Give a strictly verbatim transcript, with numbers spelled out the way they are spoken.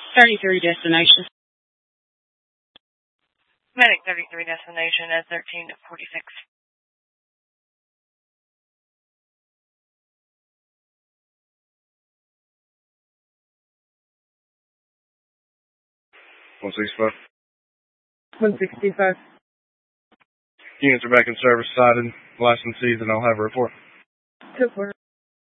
thirty-three destination. Medic thirty-three destination at thirteen forty-six. one sixty-five. one sixty-five. Units are back in service, sighted, license seized, and I'll have a report. Two four.